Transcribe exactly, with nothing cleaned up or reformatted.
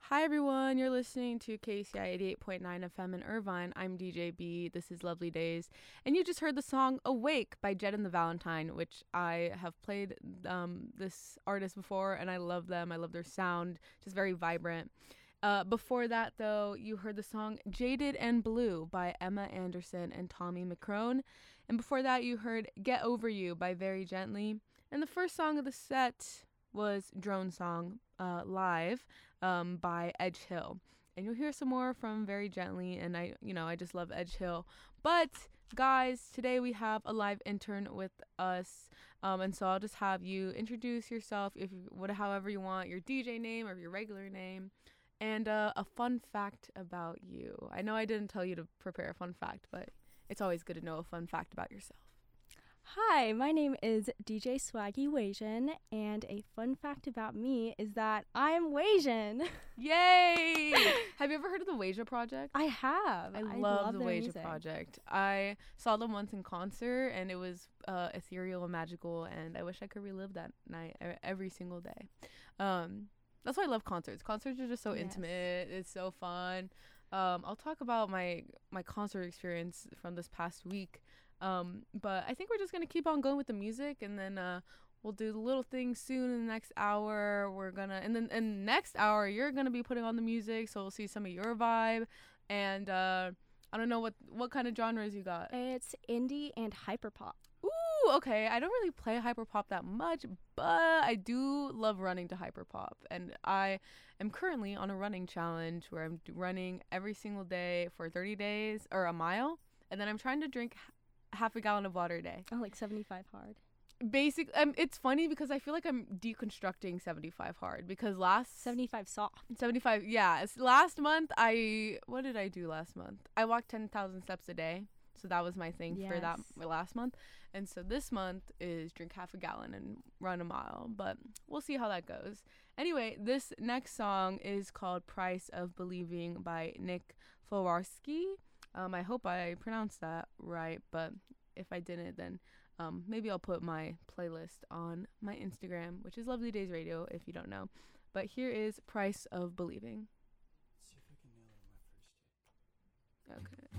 Hi everyone, you're listening to K C I eighty-eight point nine F M in Irvine. I'm D J B, this is Lovely Days, and you just heard the song Awake by Jed and the Valentine, which I have played um, this artist before, and I love them. I love their sound, just very vibrant. Uh, before that, though, you heard the song Jaded and Blue by Emma Anderson and Tommy McCrone, and before that, you heard Get Over You by Very Gently, and the first song of the set was Drone Song uh, Live um, by Edge Hill. And you'll hear some more from Very Gently, and I, you know, I just love Edge Hill. But guys, today we have a live intern with us, um, and so I'll just have you introduce yourself, if you, what, however you want, your D J name or your regular name, and uh, a fun fact about you. I know I didn't tell you to prepare a fun fact, but it's always good to know a fun fact about yourself. Hi, my name is D J Swaggy Wasian, and a fun fact about me is that I'm Wasian. Yay! Have you ever heard of the Wasia Project? I have. I, I love, love the their Wasia music. Project. I saw them once in concert, and it was uh, ethereal and magical, and I wish I could relive that night e- every single day. Um, that's why I love concerts. Concerts are just so Yes. intimate. It's so fun. Um, I'll talk about my, my concert experience from this past week. Um, but I think we're just going to keep on going with the music, and then uh, we'll do the little things soon in the next hour. We're going to, and then in the next hour, you're going to be putting on the music, so we'll see some of your vibe. And uh, I don't know what, what kind of genres you got. It's indie and hyperpop. Ooh, okay. I don't really play hyperpop that much, but I do love running to hyperpop. And I am currently on a running challenge where I'm d- running every single day for thirty days, or a mile, and then I'm trying to drink half a gallon of water a day. Oh, like seventy-five hard. Basically, um, it's funny because I feel like I'm deconstructing seventy-five hard, because last seventy-five soft. seventy-five, yeah. it's- Last month, I, what did I do last month? I walked ten thousand steps a day. So that was my thing for that Yes. last month. And so this month is drink half a gallon and run a mile, but we'll see how that goes. Anyway, this next song is called Price of Believing by Nick Flowarski. Um, I hope I pronounced that right, but if I didn't, then um, maybe I'll put my playlist on my Instagram, which is Lovely Days Radio, if you don't know. But here is Price of Believing. See if I can nail it on my first take. Okay.